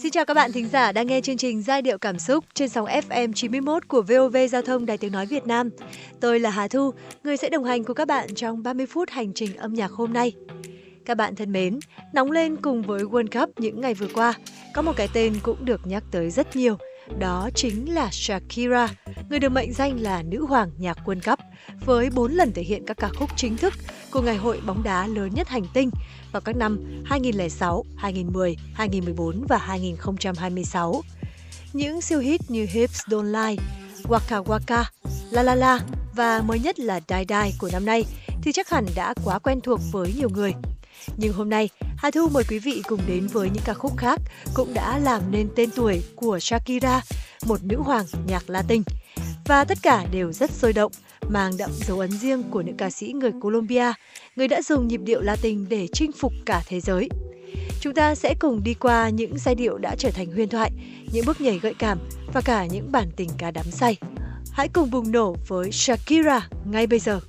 Xin chào các bạn thính giả đang nghe chương trình Giai điệu cảm xúc trên sóng FM 91 của VOV Giao thông Đài Tiếng nói Việt Nam. Tôi là Hà Thu, người sẽ đồng hành cùng các bạn trong 30 phút hành trình âm nhạc hôm nay. Các bạn thân mến, nóng lên cùng với World Cup những ngày vừa qua, có một cái tên cũng được nhắc tới rất nhiều, đó chính là Shakira, người được mệnh danh là nữ hoàng nhạc World Cup, với 4 lần thể hiện các ca khúc chính thức của ngày hội bóng đá lớn nhất hành tinh vào các năm 2006, 2010, 2014 và 2026. Những siêu hit như Hips Don't Lie, Waka Waka, La La La và mới nhất là Die Die của năm nay thì chắc hẳn đã quá quen thuộc với nhiều người. Nhưng hôm nay, Hà Thu mời quý vị cùng đến với những ca khúc khác cũng đã làm nên tên tuổi của Shakira, một nữ hoàng nhạc Latin. Và tất cả đều rất sôi động, mang đậm dấu ấn riêng của nữ ca sĩ người Colombia, người đã dùng nhịp điệu Latin để chinh phục cả thế giới. Chúng ta sẽ cùng đi qua những giai điệu đã trở thành huyền thoại, những bước nhảy gợi cảm và cả những bản tình ca đắm say. Hãy cùng bùng nổ với Shakira ngay bây giờ!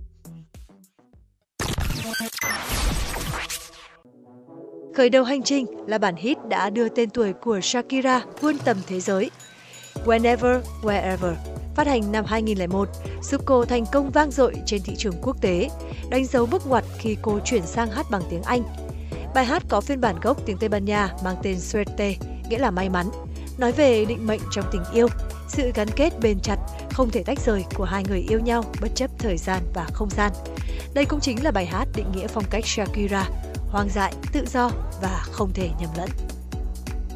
Khởi đầu hành trình là bản hit đã đưa tên tuổi của Shakira vươn tầm thế giới. Whenever, Wherever, phát hành năm 2001, giúp cô thành công vang dội trên thị trường quốc tế, đánh dấu bước ngoặt khi cô chuyển sang hát bằng tiếng Anh. Bài hát có phiên bản gốc tiếng Tây Ban Nha mang tên Suerte, nghĩa là may mắn, nói về định mệnh trong tình yêu, sự gắn kết bền chặt, không thể tách rời của hai người yêu nhau bất chấp thời gian và không gian. Đây cũng chính là bài hát định nghĩa phong cách Shakira, hoang dại, tự do và không thể nhầm lẫn.